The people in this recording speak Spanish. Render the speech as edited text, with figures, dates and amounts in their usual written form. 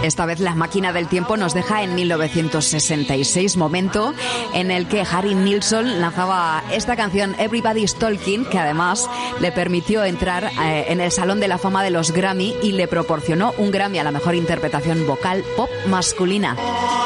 Esta vez la máquina del tiempo nos deja en 1966, momento en el que Harry Nilsson lanzaba esta canción Everybody's Talking, que además le permitió entrar en el Salón de la Fama de los Grammy y le proporcionó un Grammy a la mejor interpretación vocal pop masculina.